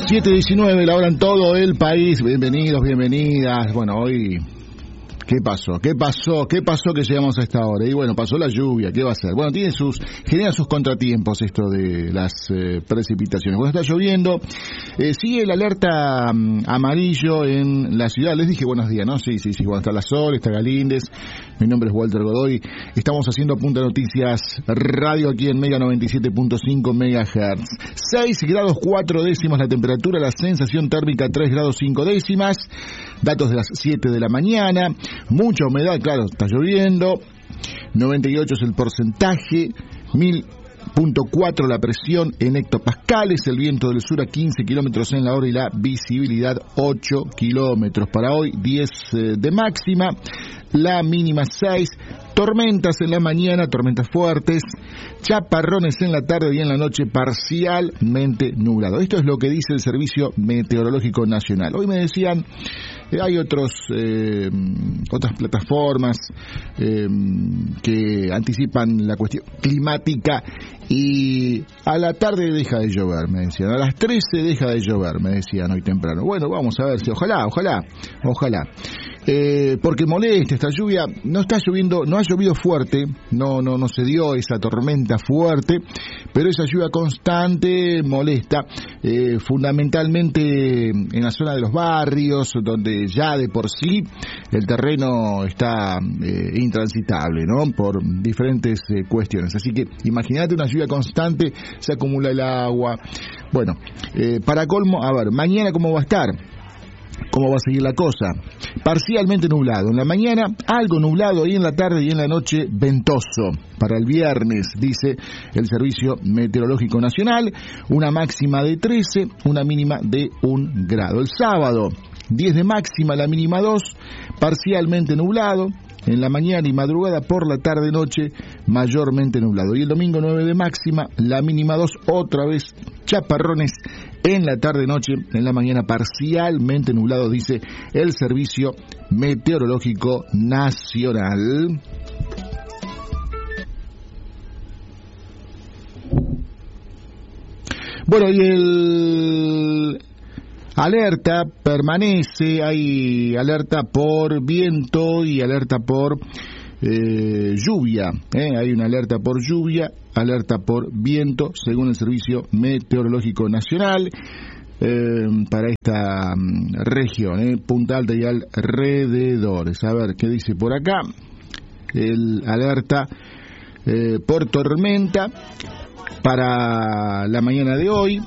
7:19, la hora en todo el país. Bienvenidos, bienvenidas. Bueno, hoy... ¿Qué pasó que llegamos a esta hora? Y bueno, pasó la lluvia, ¿qué va a ser? Bueno, genera sus contratiempos esto de las precipitaciones. Bueno, está lloviendo, sigue el alerta amarillo en la ciudad. Les dije buenos días, ¿no? Sí, bueno, está La Sol, está Galíndez, mi nombre es Walter Godoy. Estamos haciendo Punta Noticias Radio aquí en Mega 97.5 MHz. 6 grados 4 décimas la temperatura, la sensación térmica 3 grados 5 décimas. Datos de las 7 de la mañana. Mucha humedad, claro, está lloviendo. 98 es el porcentaje. 1000.4 la presión en hectopascales. El viento del sur a 15 kilómetros en la hora y la visibilidad 8 kilómetros. Para hoy 10 de máxima. La mínima 6. Tormentas en la mañana, tormentas fuertes, chaparrones en la tarde y en la noche parcialmente nublado. Esto es lo que dice el Servicio Meteorológico Nacional. Hoy me decían, hay otras plataformas que anticipan la cuestión climática y a la tarde deja de llover, me decían. A las 13 deja de llover, me decían hoy temprano. Bueno, vamos a ver si ojalá. Porque molesta esta lluvia, no está lloviendo, no ha llovido fuerte, no se dio esa tormenta fuerte, pero esa lluvia constante molesta, fundamentalmente en la zona de los barrios, donde ya de por sí el terreno está intransitable, ¿no? Por diferentes cuestiones. Así que imagínate una lluvia constante, se acumula el agua. Bueno, para colmo, a ver, mañana cómo va a estar. ¿Cómo va a seguir la cosa? Parcialmente nublado. En la mañana, algo nublado, y en la tarde y en la noche, ventoso. Para el viernes, dice el Servicio Meteorológico Nacional, una máxima de 13, una mínima de 1 grado. El sábado, 10 de máxima, la mínima 2, parcialmente nublado. En la mañana y madrugada, por la tarde-noche, mayormente nublado. Y el domingo 9 de máxima, la mínima 2, otra vez chaparrones en la tarde-noche, en la mañana parcialmente nublado, dice el Servicio Meteorológico Nacional. Bueno, y el... alerta permanece, hay alerta por viento y alerta por lluvia, hay una alerta por lluvia, alerta por viento, según el Servicio Meteorológico Nacional, para esta región, Punta Alta y alrededores. A ver, ¿qué dice por acá? El alerta por tormenta para la mañana de hoy.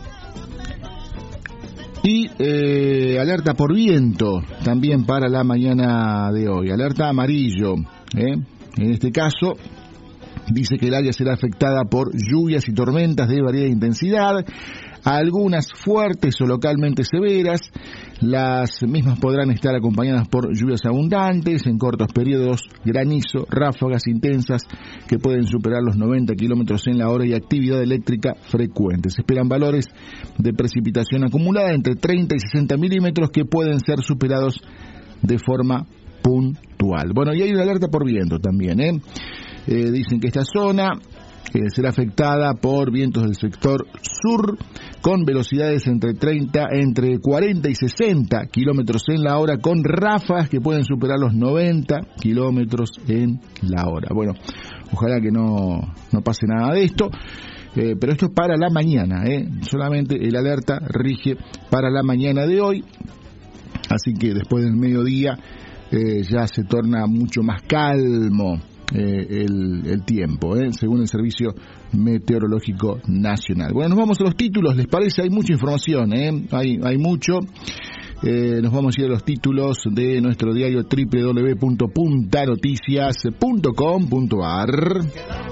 Y alerta por viento también para la mañana de hoy. Alerta amarillo. En este caso dice que el área será afectada por lluvias y tormentas de variada intensidad, algunas fuertes o localmente severas. Las mismas podrán estar acompañadas por lluvias abundantes, en cortos periodos, granizo, ráfagas intensas que pueden superar los 90 kilómetros en la hora y actividad eléctrica frecuente. Se esperan valores de precipitación acumulada entre 30 y 60 milímetros que pueden ser superados de forma puntual. Bueno, y hay una alerta por viento también, dicen que esta zona será afectada por vientos del sector sur con velocidades entre 40 y 60 kilómetros en la hora, con ráfagas que pueden superar los 90 kilómetros en la hora. Bueno, ojalá que no pase nada de esto, pero esto es para la mañana, solamente el alerta rige para la mañana de hoy, así que después del mediodía ya se torna mucho más calmo el tiempo, según el Servicio Meteorológico Nacional. Bueno, nos vamos a los títulos, ¿les parece? Hay mucha información, hay mucho. Nos vamos a ir a los títulos de nuestro diario www.puntanoticias.com.ar.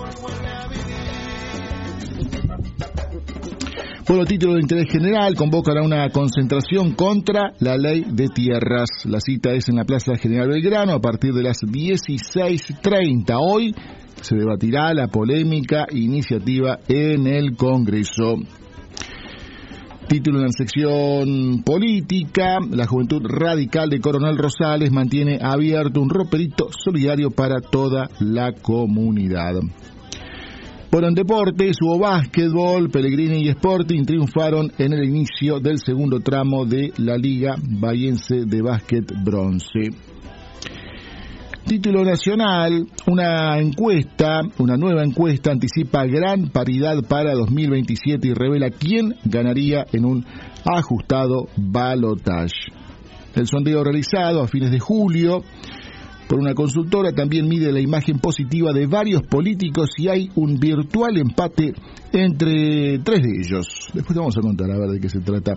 Bueno, título de interés general: convocan a una concentración contra la ley de tierras. La cita es en la Plaza General Belgrano a partir de las 16:30. Hoy se debatirá la polémica iniciativa en el Congreso. Título en la sección política: la Juventud Radical de Coronel Rosales mantiene abierto un roperito solidario para toda la comunidad. Bueno, en deportes hubo básquetbol, Pellegrini y Sporting triunfaron en el inicio del segundo tramo de la Liga Bahiense de Básquet Bronce. Título nacional, una nueva encuesta anticipa gran paridad para 2027 y revela quién ganaría en un ajustado balotaje. El sondeo realizado a fines de julio por una consultora también mide la imagen positiva de varios políticos y hay un virtual empate entre 3 de ellos. Después te vamos a contar a ver de qué se trata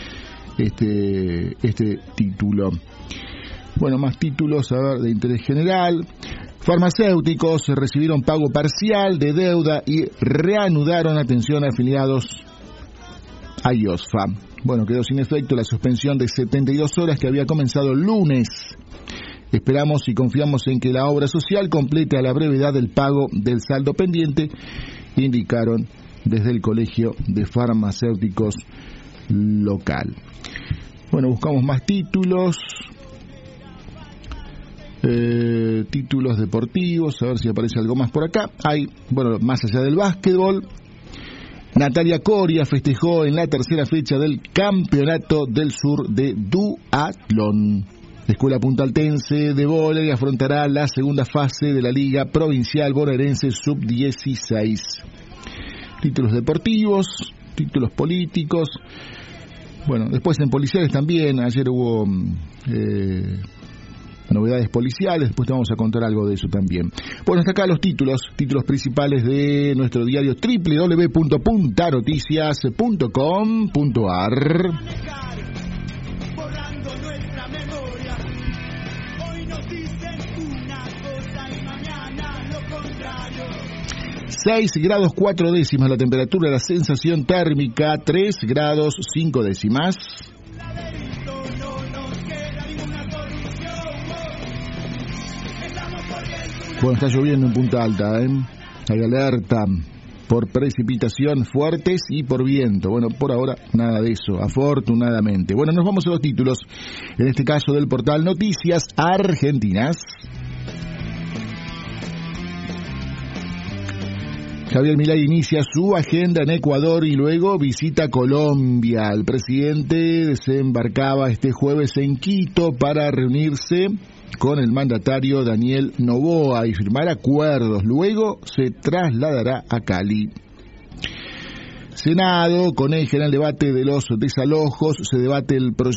este título. Bueno, más títulos, a ver, de interés general. Farmacéuticos recibieron pago parcial de deuda y reanudaron atención a afiliados a IOSFA. Bueno, quedó sin efecto la suspensión de 72 horas que había comenzado el lunes. Esperamos y confiamos en que la obra social complete a la brevedad el pago del saldo pendiente, indicaron desde el Colegio de Farmacéuticos local. Bueno, buscamos más títulos. Títulos deportivos, a ver si aparece algo más por acá. Hay, bueno, más allá del básquetbol, Natalia Coria festejó en la tercera fecha del Campeonato del Sur de Duatlón. La Escuela Puntaltense de Vóley afrontará la segunda fase de la Liga Provincial Bonaerense Sub-16. Títulos deportivos, títulos políticos. Bueno, después en policiales también, ayer hubo novedades policiales, después te vamos a contar algo de eso también. Bueno, hasta acá los títulos principales de nuestro diario www.puntanoticias.com.ar. 6 grados 4 décimas la temperatura, la sensación térmica 3 grados 5 décimas. Bueno, está lloviendo en Punta Alta, hay alerta por precipitación fuertes y por viento. Bueno, por ahora nada de eso, afortunadamente. Bueno, nos vamos a los títulos, en este caso del portal Noticias Argentinas. Javier Milei inicia su agenda en Ecuador y luego visita Colombia. El presidente desembarcaba este jueves en Quito para reunirse con el mandatario Daniel Noboa y firmar acuerdos. Luego se trasladará a Cali. Senado, con eje en el debate de los desalojos, se debate el proyecto